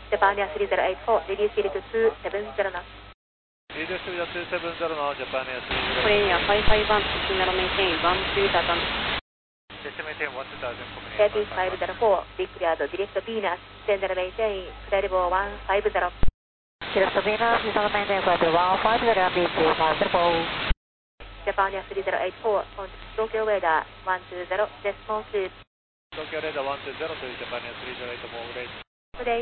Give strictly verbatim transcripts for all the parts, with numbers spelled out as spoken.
Japan Air three zero eight four, reduce speed to two seven zero knots. Reduce speed to two seven zero knots, Japan Air three zero eight four. Korean Air five five one, signal maintain one two thousand. System maintain one two thousand, Airbus five zero four, declared direct Venus, send and maintain, flight level one five zero. Direct Venus, descend maintain flight level one five zero, B T one zero. Japan Air three zero eight four, on Tokyo radar one two zero, decimal two. Tokyo radar one two zero to Japan Air three zero eight four, rate. Today.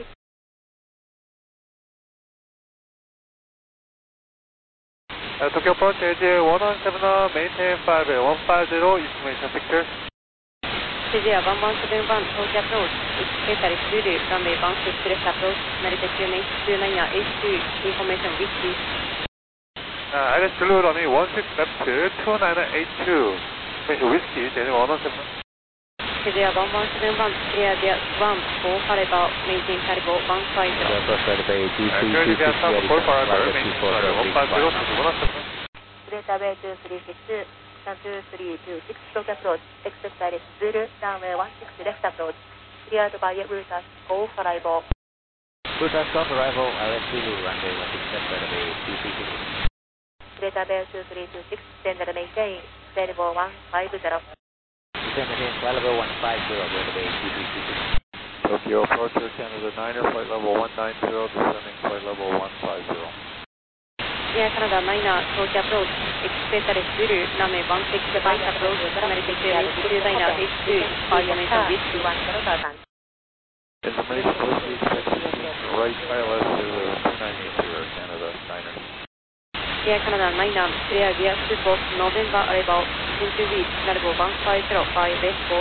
Uh, Tokyo approach, A J one one seven, maintain five one five zero, information sector. A J one one seven one, Tokyo approach, expect Zulu, runway one six left approach, Narita Q N H two nine H two, information whiskey. Uh, Alice Zulu, runway one six left two nine eight two, information whiskey, A J one one seven. A J one one seven one, clear the one four Fariba, maintain Fariba one five zero. Clear the bay two three two six, ready to fly two four zero one five zero, one seven. Delta Bay two three six, sun two three two six, Tokyo approach, expect Alice Zulu, runway one six left approach, cleared by Brutus, go for arrival. Brutus, go for arrival, Alice Zulu, runway one six left, Delta Bay two three six. Delta Bay two three two six, send and maintain, flight level one five zero. Descend maintain flight level one five zero, Delta Bay two three two six. Tokyo approacher, Canada niner, flight level one nine zero, descending flight level one five zero. Air Canada niner, Tokyo approach, expect Alice Zulu, runway one six right approach, Narita Q N H two nine H two, information whiskey. Information whiskey, right I L S two nine eight zero, Canada niner. Air Canada niner, clear via Super November arrival, into week, level one five zero by left four.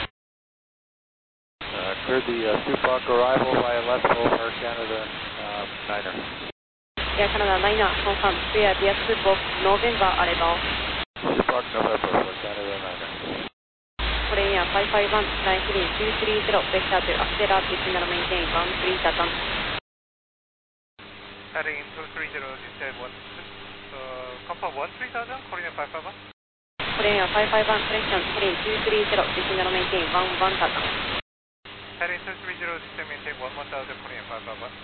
Uh, clear the uh, Supak arrival via left four for Canada uh, niner. Air Canada niner, confirm clear via Super November arrival. Supak November for Canada niner. Korean Air five five one, nine three two three zero, vector to accelerate, signal maintain one three thousand. Heading two three zero, descend one, uh, confirm one three thousand, Korean five five one. Korean Air five five one, correction, heading two three zero, signal maintain one one thousand. Heading two three zero, descend maintain one one thousand, Korean five five one.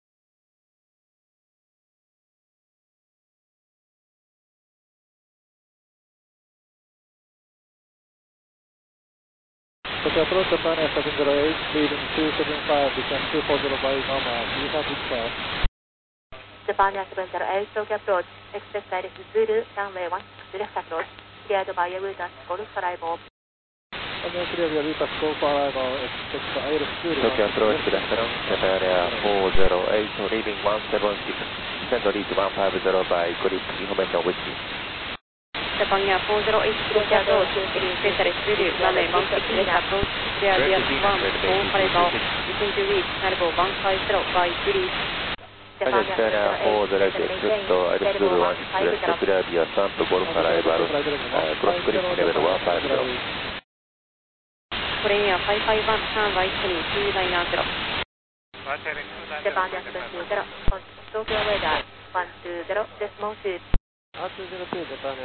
Tokyo approach, Japan Air seven zero eight, leading two seven five, descend two four zero by normal, do you have it fast? Japan Air seven zero eight, Tokyo approach, expect Alice Zulu, runway one six left approach, cleared by Brutus, go for arrival. Runway clear via Brutus, go for arrival, expect Alice Zulu. Tokyo approach, good afternoon, Japan Air four zero eight, leading one seven six, descend reach one five zero by grip, information whiskey. Japan Air four zero eight, Tokyo approach, expect Alice Zulu, runway one six left approach, clear via one four Fariba, into week, level one five zero by grip. Japan Air four zero eight, expect Alice Zulu one six left, clear via sun to golf arrival, uh, cross grip level one five zero. Korean Air five five one, turn right heading two nine zero. Japan Air seven two zero, on Tokyo radar one two zero, decimal two. R two zero two, Japan Air